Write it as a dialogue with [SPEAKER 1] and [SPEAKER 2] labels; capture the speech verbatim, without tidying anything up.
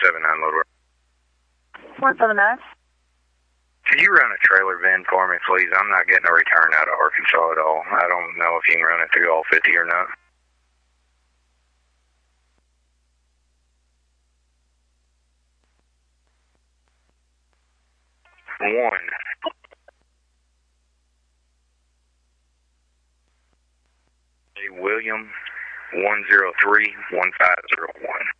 [SPEAKER 1] seven nine load.
[SPEAKER 2] one seven nine.
[SPEAKER 1] Can you run a trailer bin for me, please? I'm not getting a return out of Arkansas at all. I don't know if you can run it through all fifty or not. One. William, one zero three one five zero one.